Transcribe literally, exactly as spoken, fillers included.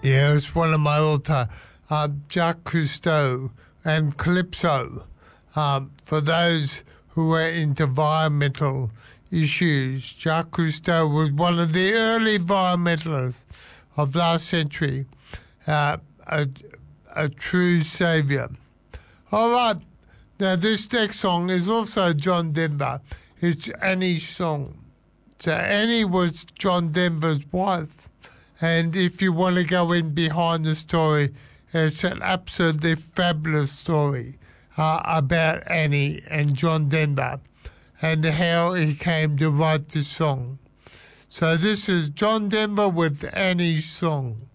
Yeah, it's one of my all-time. Um, Jacques Cousteau and Calypso. Um, for those who were into environmental issues, Jacques Cousteau was one of the early environmentalists of last century, uh, a, a true saviour. All right, now this next song is also John Denver. It's Annie's song. So Annie was John Denver's wife. And if you want to go in behind the story, it's an absolutely fabulous story uh, about Annie and John Denver and how he came to write this song. So this is John Denver with Annie's song.